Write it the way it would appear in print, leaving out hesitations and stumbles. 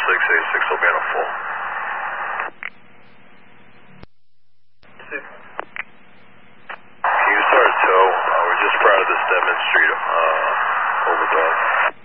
686 will be on a full. Can you start a tow? We're just prior to this Stedman Street overdog.